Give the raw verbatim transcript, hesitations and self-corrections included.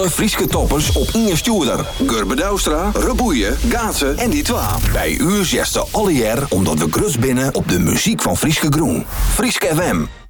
alle Frieske toppers op één stoerder. Gurbe Douwstra, Reboeien, Gaatsen en die twa. Bij u zesde alle jaar omdat we grus binnen op de muziek van Frieske Groen. Frieske F M.